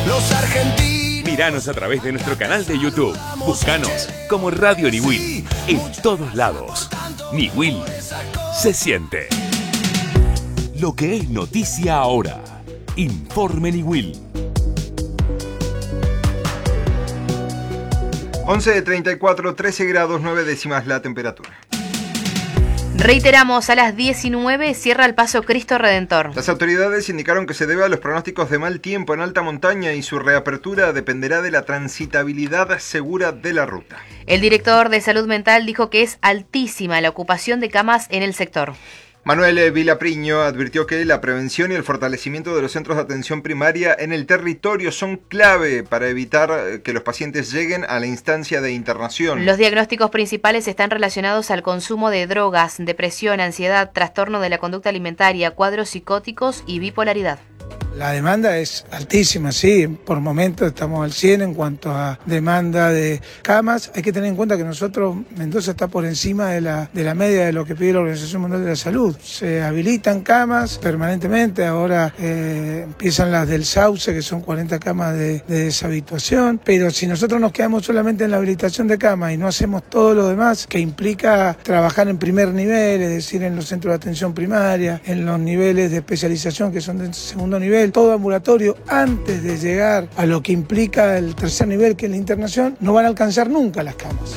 Los argentinos. Míranos a través de nuestro canal de YouTube. Búscanos como Radio Niwil en todos lados. Niwil se siente. Lo que es noticia ahora. Informe Niwil. 11:34, 13 grados 9 décimas la temperatura. Reiteramos, a las 19 cierra el paso Cristo Redentor. Las autoridades indicaron que se debe a los pronósticos de mal tiempo en alta montaña y su reapertura dependerá de la transitabilidad segura de la ruta. El director de Salud Mental dijo que es altísima la ocupación de camas en el sector. Manuel Vilapriño advirtió que la prevención y el fortalecimiento de los centros de atención primaria en el territorio son clave para evitar que los pacientes lleguen a la instancia de internación. Los diagnósticos principales están relacionados al consumo de drogas, depresión, ansiedad, trastorno de la conducta alimentaria, cuadros psicóticos y bipolaridad. La demanda es altísima, sí, por momentos estamos al 100 en cuanto a demanda de camas. Hay que tener en cuenta que nosotros, Mendoza está por encima de la media de lo que pide la Organización Mundial de la Salud. Se habilitan camas permanentemente, ahora empiezan las del Sauce, que son 40 camas de deshabituación, pero si nosotros nos quedamos solamente en la habilitación de camas y no hacemos todo lo demás, que implica trabajar en primer nivel, es decir, en los centros de atención primaria, en los niveles de especialización que son de segundo nivel, todo ambulatorio, antes de llegar a lo que implica el tercer nivel, que es la internación, no van a alcanzar nunca las camas.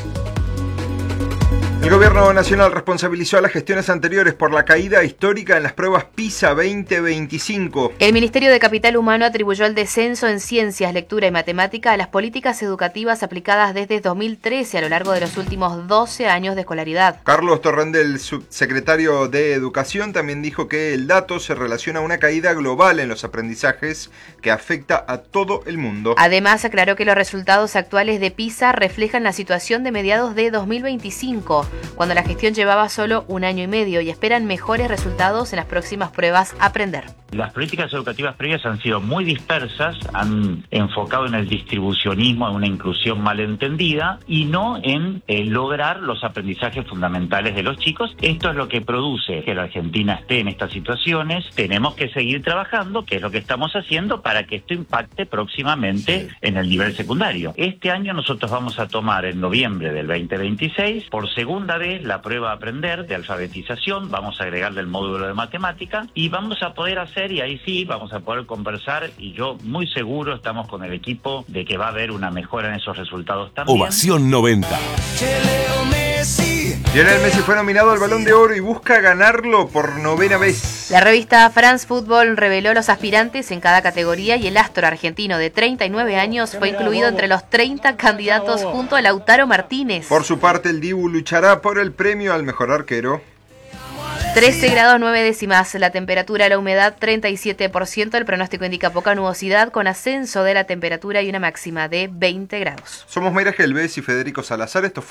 El gobierno nacional responsabilizó a las gestiones anteriores por la caída histórica en las pruebas PISA 2025. El Ministerio de Capital Humano atribuyó el descenso en ciencias, lectura y matemática a las políticas educativas aplicadas desde 2013 a lo largo de los últimos 12 años de escolaridad. Carlos Torrendel, subsecretario de Educación, también dijo que el dato se relaciona a una caída global en los aprendizajes que afecta a todo el mundo. Además, aclaró que los resultados actuales de PISA reflejan la situación de mediados de 2025, cuando la gestión llevaba solo un año y medio, y esperan mejores resultados en las próximas pruebas Aprender. Las políticas educativas previas han sido muy dispersas, han enfocado en el distribucionismo, en una inclusión malentendida y no en lograr los aprendizajes fundamentales de los chicos. Esto es lo que produce que la Argentina esté en estas situaciones. Tenemos que seguir trabajando, que es lo que estamos haciendo, para que esto impacte próximamente en el nivel secundario. Este año nosotros vamos a tomar en noviembre del 2026 por segunda vez la prueba Aprender de alfabetización, vamos a agregarle el módulo de matemática y vamos a poder hacer, y ahí sí vamos a poder conversar, y yo muy seguro estamos con el equipo de que va a haber una mejora en esos resultados también. Ovación 90. Lionel Messi fue nominado al Balón de Oro y busca ganarlo por novena vez. La revista France Football reveló los aspirantes en cada categoría y el astro argentino de 39 años fue incluido entre los 30 candidatos junto a Lautaro Martínez. Por su parte, el Dibu luchará por el premio al mejor arquero. 13 grados 9 décimas, la temperatura, la humedad 37%, el pronóstico indica poca nubosidad con ascenso de la temperatura y una máxima de 20 grados. Somos Mayra Gelbes y Federico Salazar, esto